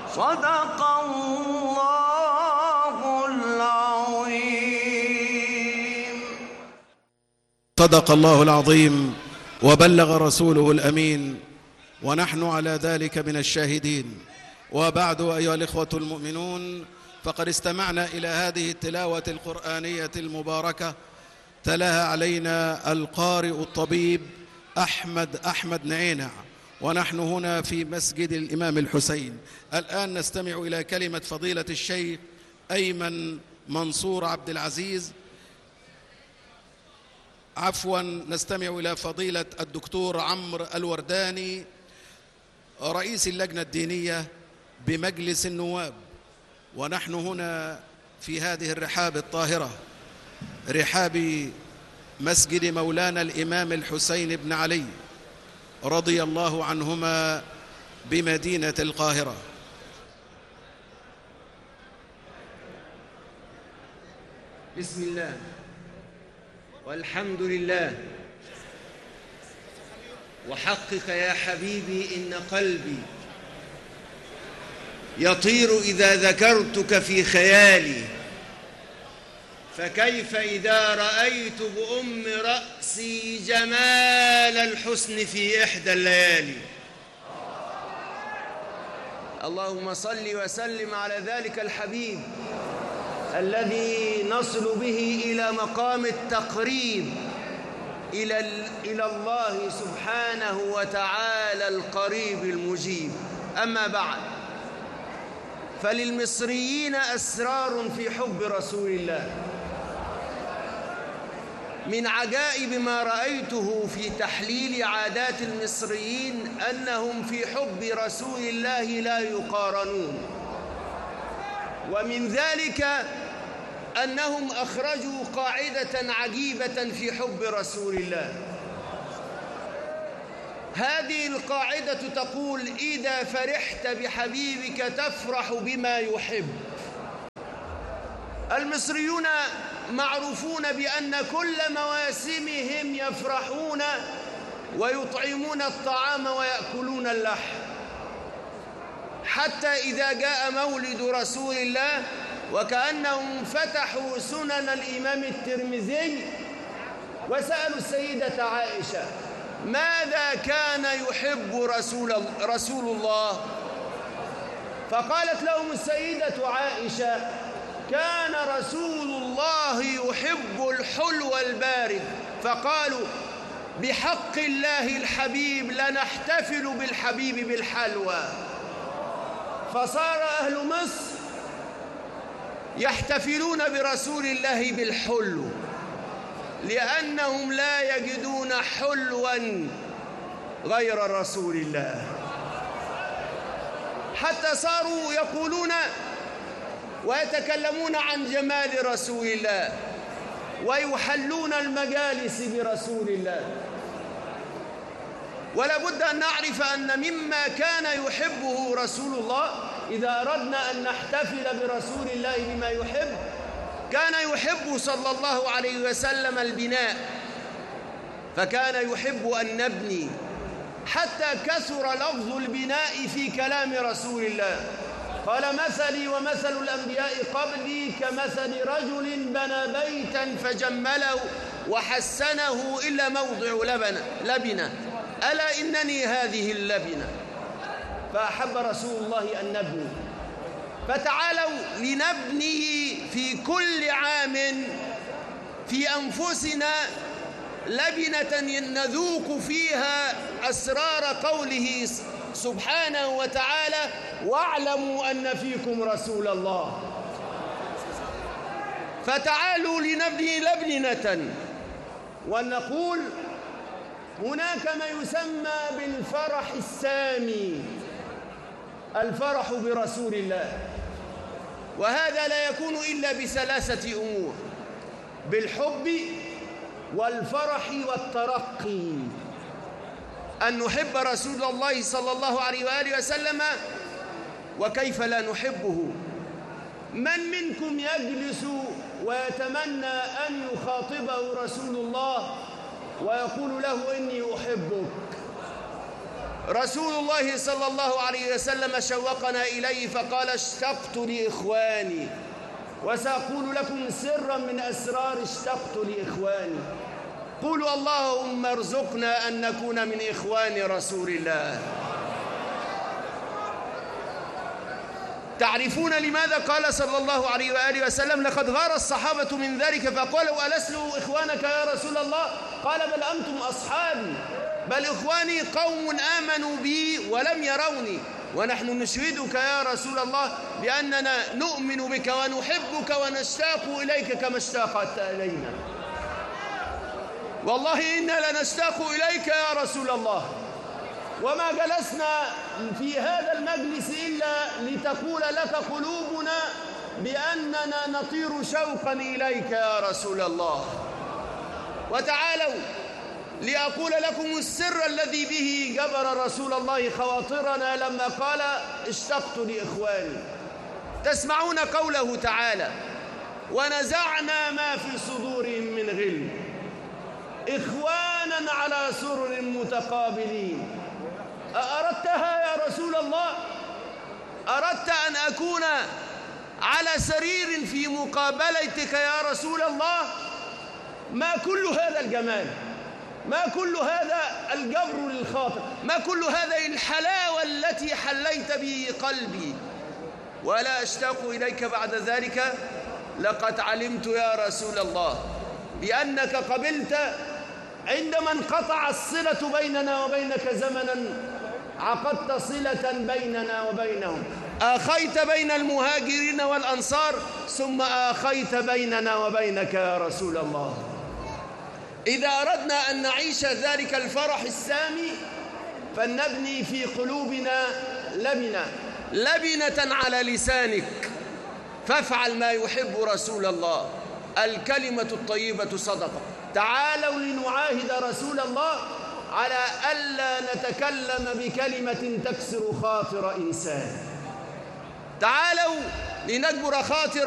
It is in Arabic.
صدق الله العظيم. صدق الله العظيم وبلغ رسوله الأمين، ونحن على ذلك من الشاهدين. وبعد، أيها الإخوة المؤمنون، فقد استمعنا إلى هذه التلاوة القرآنية المباركة تلاها علينا القارئ الطبيب أحمد نعينع، ونحن هنا في مسجد الإمام الحسين. الآن نستمع إلى كلمة فضيلة الشيخ أيمن منصور عبد العزيز، نستمع إلى فضيلة الدكتور عمرو الورداني رئيس اللجنة الدينية بمجلس النواب. ونحن هنا في هذه الرحاب الطاهرة، رحاب مسجد مولانا الإمام الحسين بن علي رضي الله عنهما بمدينة القاهرة. بسم الله والحمد لله. وحقق يا حبيبي إن قلبي يطير إذا ذكرتك في خيالي، فكيف إذا رأيت بأم رأسي جمال الحسن في إحدى الليالي. اللهم صل وسلم على ذلك الحبيب الذي نصل به إلى مقام التقريب إلى الله سبحانه وتعالى القريب المجيب. أما بعد، فللمصريين أسرار في حب رسول الله. من عجائب ما رأيته في تحليل عادات المصريين أنهم في حب رسول الله لا يقارنون، ومن ذلك أنهم أخرجوا قاعدة عجيبة في حب رسول الله. هذه القاعدة تقول: إذا فرحت بحبيبك تفرح بما يحب. المصريون معروفون بأن كل مواسمهم يفرحون ويطعمون الطعام ويأكلون اللحم، حتى إذا جاء مولد رسول الله وكأنهم فتحوا سنن الإمام الترمذي وسألوا السيدة عائشة: ماذا كان يحب رسول الله؟ فقالت لهم السيدة عائشة: كان رسول الله يحب الحلو البارد. فقالوا: بحق الله الحبيب لنحتفل بالحبيب بالحلوى. فصار أهل مصر يحتفلون برسول الله بالحلو، لأنهم لا يجدون حلوا غير رسول الله، حتى صاروا يقولون ويتكلمون عن جمال رسول الله ويحلون المجالس برسول الله. ولا بد أن نعرف أن مما كان يحبه رسول الله، إذا أردنا أن نحتفل برسول الله بما يحب، كان يحب صلى الله عليه وسلم البناء، فكان يحب أن نبني، حتى كثر لفظ البناء في كلام رسول الله. قال: مثلي ومثل الأنبياء قبلي كمثل رجل بنى بيتا فجمله وحسنه إلا موضع لبنة، ألا إنني هذه اللبنة. فأحب رسول الله أن نبني، فتعالوا لنبني في كل عام في أنفسنا لبنة نذوق فيها أسرار قوله سبحانه وتعالى: واعلموا أن فيكم رسول الله. فتعالوا لنبني لبنة ونقول: هناك ما يسمى بالفرح السامي، الفرح برسول الله، وهذا لا يكون إلا بثلاثة أمور: بالحب والفرح والترقي. أن نحب رسول الله صلى الله عليه وآله وسلم، وكيف لا نحبه؟ من منكم يجلس ويتمنى أن يخاطبه رسول الله ويقول له: إني أحبك؟ رسول الله صلى الله عليه وسلم شوقنا إليه فقال: اشتقت لإخواني. وسأقول لكم سرا من أسرار اشتقت لإخواني. قولوا: اللهم ارزقنا أن نكون من إخوان رسول الله. تعرفون لماذا قال صلى الله عليه وآله وسلم: لقد غار الصحابة من ذلك فقالوا: ألسنا إخوانك يا رسول الله؟ قال: بل أنتم أصحابي، بل إخواني قوم آمنوا بي ولم يروني، ونحن نشهدك يا رسول الله بأننا نؤمن بك ونحبك ونشتاق إليك كما اشتاقت إلينا. والله إنا لنشتاق إليك يا رسول الله، وما جلسنا في هذا المجلس إلا لتقول لك قلوبنا بأننا نطير شوقا إليك يا رسول الله. وتعالوا لأقول لكم السر الذي به جبر رسول الله خواطرنا لما قال: اشتقت لإخواني. تسمعون قوله تعالى: ونزعنا ما في صدورهم من غل إخوانا على سرر متقابلين. أردتها يا رسول الله؟ أردت أن أكون على سرير في مقابلتك يا رسول الله؟ ما كل هذا الجمال، ما كل هذا الجبر للخاطر، ما كل هذه الحلاوة التي حليت به قلبي، ولا أشتاق إليك بعد ذلك. لقد علمت يا رسول الله بأنك قبلت عندما انقطع الصلة بيننا وبينك زمنا، عقدت صلة بيننا وبينهم، آخيت بين المهاجرين والأنصار، ثم آخيت بيننا وبينك يا رسول الله. إذا أردنا أن نعيش ذلك الفرح السامي فلنبني في قلوبنا لبنة على لسانك، فافعل ما يحب رسول الله. الكلمة الطيبة صدقة. تعالوا لنعاهد رسول الله على ألا نتكلم بكلمة تكسر خاطر إنسان. تعالوا لنجبر خاطر